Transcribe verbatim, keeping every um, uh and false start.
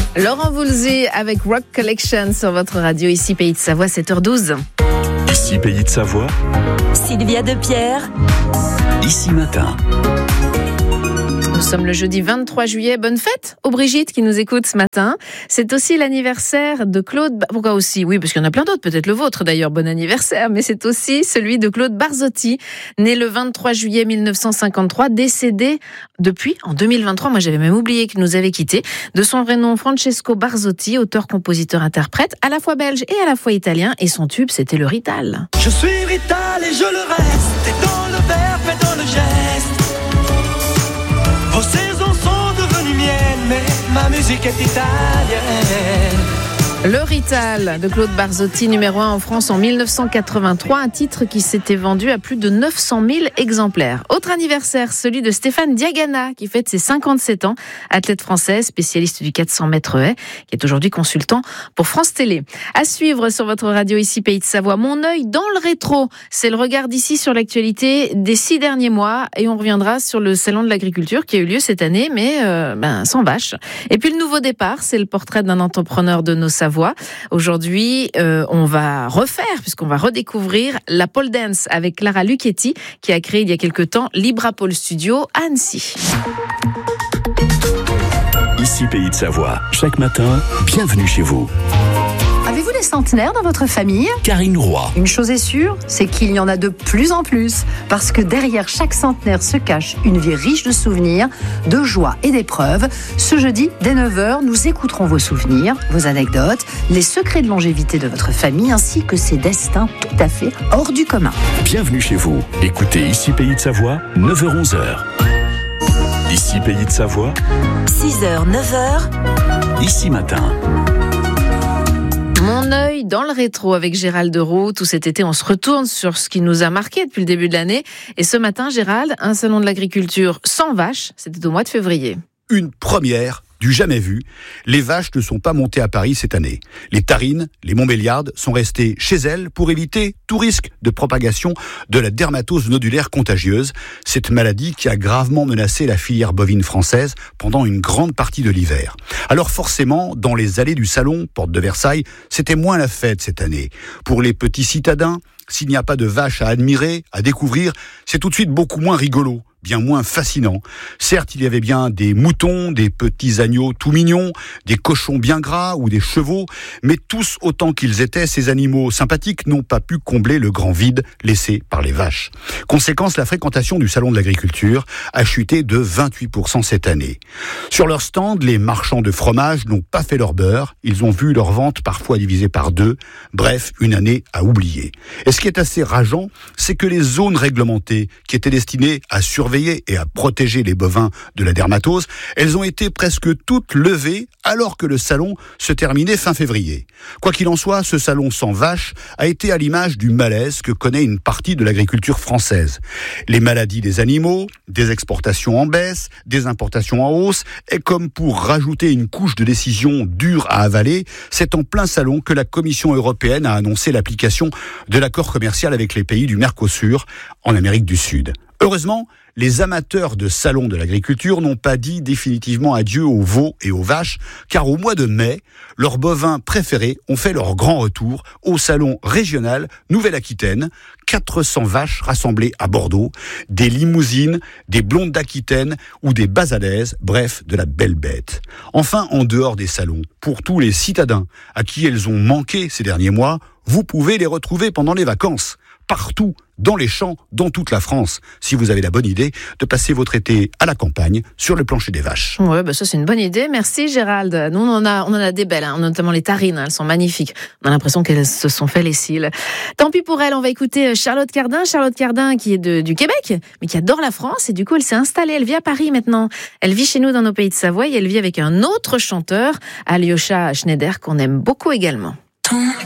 Laurent Voulzy avec Rock Collection sur votre radio, ici Pays de Savoie, sept heures douze. Ici Pays de Savoie. Sylvia Depierre. Ici Matin. Nous sommes le jeudi vingt-trois juillet. Bonne fête aux Brigitte qui nous écoutent ce matin. C'est aussi l'anniversaire de Claude... Pourquoi aussi ? Oui, parce qu'il y en a plein d'autres, peut-être le vôtre d'ailleurs, bon anniversaire. Mais c'est aussi celui de Claude Barzotti, né le vingt-trois juillet mille neuf cent cinquante-trois, décédé depuis en deux mille vingt-trois. Moi, j'avais même oublié qu'il nous avait quittés. De son vrai nom, Francesco Barzotti, auteur, compositeur, interprète, à la fois belge et à la fois italien. Et son tube, c'était le Rital. Je suis Rital et je le reste, et dans le verbe et dans le geste. Vos saisons sont devenues miennes, mais ma musique est italienne. Le Rital de Claude Barzotti, numéro un en France en mille neuf cent quatre-vingt-trois, un titre qui s'était vendu à plus de neuf cent mille exemplaires. Autre anniversaire, celui de Stéphane Diagana, qui fête ses cinquante-sept ans, athlète française, spécialiste du quatre cents mètres haies, qui est aujourd'hui consultant pour France Télé. À suivre sur votre radio ici Pays de Savoie, mon œil dans le rétro, c'est le regard d'ici sur l'actualité des six derniers mois, et on reviendra sur le salon de l'agriculture qui a eu lieu cette année, mais euh, ben, sans vache. Et puis le nouveau départ, c'est le portrait d'un entrepreneur de nos Savoie. Aujourd'hui, euh, on va refaire, puisqu'on va redécouvrir la pole dance avec Clara Lucchetti, qui a créé il y a quelque temps Libra Pole Studio à Annecy. Ici Pays de Savoie. Chaque matin, bienvenue chez vous. Avez-vous des centenaires dans votre famille ? Karine Roy. Une chose est sûre, c'est qu'il y en a de plus en plus. Parce que derrière chaque centenaire se cache une vie riche de souvenirs, de joie et d'épreuves. Ce jeudi, dès neuf heures, nous écouterons vos souvenirs, vos anecdotes, les secrets de longévité de votre famille, ainsi que ses destins tout à fait hors du commun. Bienvenue chez vous. Écoutez Ici Pays de Savoie, neuf heures onze. Ici Pays de Savoie. six heures, neuf heures. Ici Matin. Mon œil dans le rétro avec Gérald Roux. Tout cet été, on se retourne sur ce qui nous a marqué depuis le début de l'année. Et ce matin, Gérald, un salon de l'agriculture sans vaches, c'était au mois de février. Une première du jamais vu. Les vaches ne sont pas montées à Paris cette année. Les Tarines, les Montbéliardes sont restées chez elles pour éviter tout risque de propagation de la dermatose nodulaire contagieuse, cette maladie qui a gravement menacé la filière bovine française pendant une grande partie de l'hiver. Alors forcément, dans les allées du salon, porte de Versailles, c'était moins la fête cette année. Pour les petits citadins, s'il n'y a pas de vaches à admirer, à découvrir, c'est tout de suite beaucoup moins rigolo. Bien moins fascinant. Certes, il y avait bien des moutons, des petits agneaux tout mignons, des cochons bien gras ou des chevaux, mais tous autant qu'ils étaient, ces animaux sympathiques n'ont pas pu combler le grand vide laissé par les vaches. Conséquence, la fréquentation du salon de l'agriculture a chuté de vingt-huit pour cent cette année. Sur leur stand, les marchands de fromage n'ont pas fait leur beurre, ils ont vu leur vente parfois divisée par deux, bref, une année à oublier. Et ce qui est assez rageant, c'est que les zones réglementées, qui étaient destinées à surveiller et à protéger les bovins de la dermatose, elles ont été presque toutes levées alors que le salon se terminait fin février. Quoi qu'il en soit, ce salon sans vaches a été à l'image du malaise que connaît une partie de l'agriculture française. Les maladies des animaux, des exportations en baisse, des importations en hausse, et comme pour rajouter une couche de décisions dures à avaler, c'est en plein salon que la Commission européenne a annoncé l'application de l'accord commercial avec les pays du Mercosur en Amérique du Sud. Heureusement, les amateurs de salon de l'agriculture n'ont pas dit définitivement adieu aux veaux et aux vaches, car au mois de mai, leurs bovins préférés ont fait leur grand retour au salon régional Nouvelle-Aquitaine. quatre cents vaches rassemblées à Bordeaux, des limousines, des blondes d'Aquitaine ou des basadaises, bref, de la belle bête. Enfin, en dehors des salons, pour tous les citadins à qui elles ont manqué ces derniers mois, vous pouvez les retrouver pendant les vacances. Partout, dans les champs, dans toute la France, si vous avez la bonne idée de passer votre été à la campagne, sur le plancher des vaches. Ouais, bah ça c'est une bonne idée. Merci Gérald. Nous on en a, on en a des belles, hein, notamment les Tarines, hein, elles sont magnifiques. On a l'impression qu'elles se sont fait les cils. Tant pis pour elles, on va écouter Charlotte Cardin. Charlotte Cardin qui est de, du Québec, mais qui adore la France et du coup elle s'est installée, elle vit à Paris maintenant. Elle vit chez nous dans nos pays de Savoie et elle vit avec un autre chanteur, Alyosha Schneider, qu'on aime beaucoup également. Ton